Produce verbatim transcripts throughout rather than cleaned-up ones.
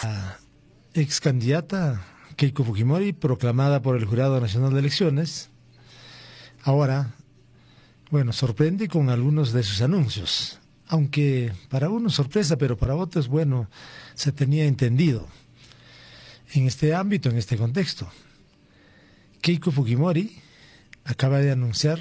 ex candidata Keiko Fujimori, proclamada por el Jurado Nacional de Elecciones, ahora, bueno, sorprende con algunos de sus anuncios, aunque para unos sorpresa, pero para otros, bueno, se tenía entendido. En este ámbito, en este contexto, Keiko Fujimori acaba de anunciar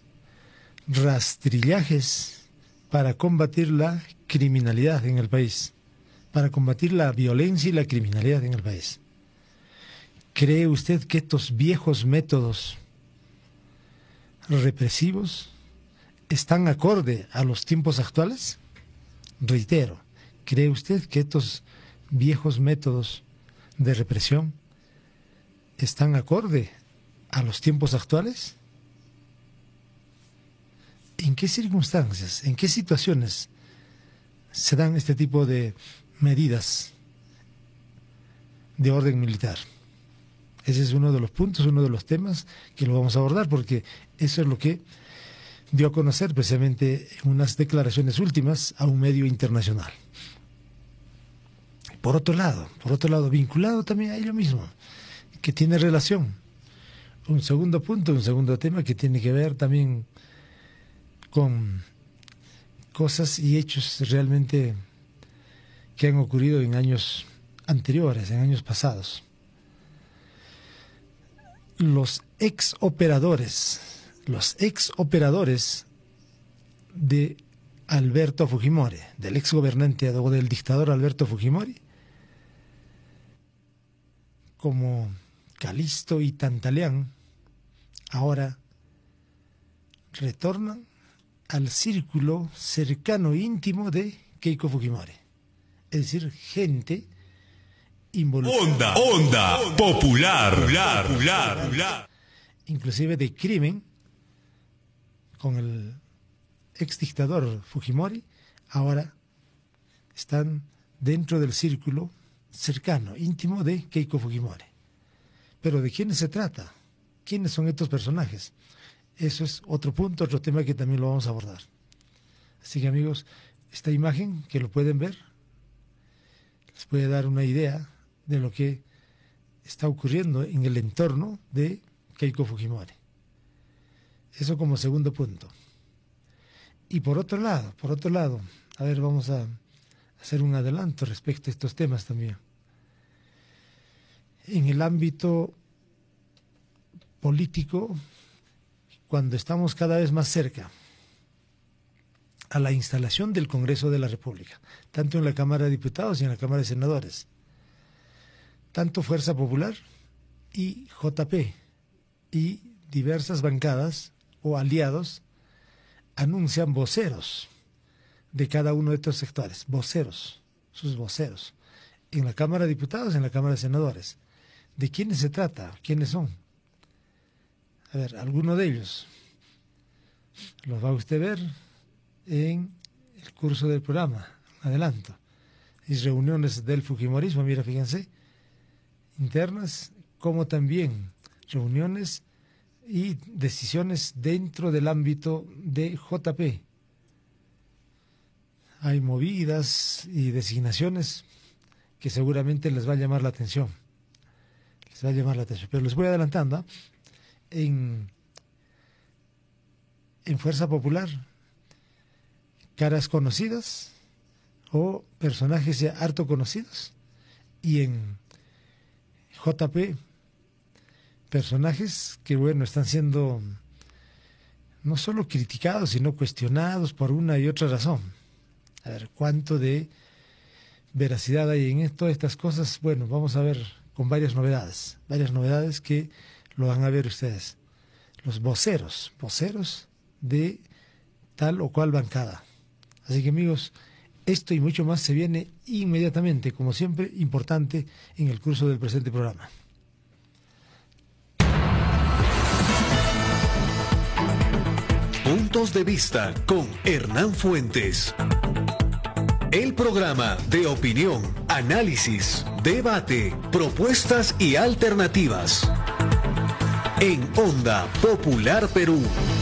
rastrillajes para combatir la criminalidad en el país, para combatir la violencia y la criminalidad en el país. ¿Cree usted que estos viejos métodos represivos están acorde a los tiempos actuales? Reitero, ¿cree usted que estos viejos métodos de represión están acorde a los tiempos actuales? ¿En qué circunstancias, en qué situaciones se dan este tipo de medidas de orden militar? Ese es uno de los puntos, uno de los temas que lo vamos a abordar, porque eso es lo que dio a conocer precisamente en unas declaraciones últimas a un medio internacional. Por otro lado, por otro lado, vinculado también a ello mismo, que tiene relación. Un segundo punto, un segundo tema que tiene que ver también con cosas y hechos realmente que han ocurrido en años anteriores, en años pasados. Los ex operadores, los ex operadores de Alberto Fujimori, del ex gobernante o del dictador Alberto Fujimori, como Calisto y Tantaleán, ahora retornan al círculo cercano e íntimo de Keiko Fujimori. Es decir, gente involucrada. Onda, onda, popular, popular, popular, popular. Inclusive de crimen, con el ex dictador Fujimori, ahora están dentro del círculo cercano, íntimo de Keiko Fujimori. Pero ¿de quiénes se trata? ¿Quiénes son estos personajes? Eso es otro punto, otro tema que también lo vamos a abordar. Así que, amigos, esta imagen que lo pueden ver les puede dar una idea de lo que está ocurriendo en el entorno de Keiko Fujimori. Eso como segundo punto. Y por otro lado, por otro lado, a ver, vamos a hacer un adelanto respecto a estos temas también. En el ámbito político, cuando estamos cada vez más cerca a la instalación del Congreso de la República, tanto en la Cámara de Diputados y en la Cámara de Senadores, tanto Fuerza Popular y J P y diversas bancadas o aliados anuncian voceros de cada uno de estos sectores, voceros, sus voceros, en la Cámara de Diputados y en la Cámara de Senadores. ¿De quiénes se trata? ¿Quiénes son? A ver, alguno de ellos los va a usted ver en el curso del programa, adelanto. Y reuniones del Fujimorismo, mira, fíjense, internas, como también reuniones y decisiones dentro del ámbito de J P. Hay movidas y designaciones que seguramente les va a llamar la atención. Les va a llamar la atención. Pero les voy adelantando, ¿eh? En, en Fuerza Popular, caras conocidas o personajes ya harto conocidos, y en J P, personajes que, bueno, están siendo no solo criticados, sino cuestionados por una y otra razón. A ver, ¿cuánto de veracidad hay en todas estas cosas? Bueno, vamos a ver con varias novedades, varias novedades que lo van a ver ustedes. Los voceros, voceros de tal o cual bancada. Así que, amigos, esto y mucho más se viene inmediatamente, como siempre, importante en el curso del presente programa. Puntos de vista con Hernán Fuentes. El programa de opinión, análisis, debate, propuestas y alternativas. En Onda Popular Perú.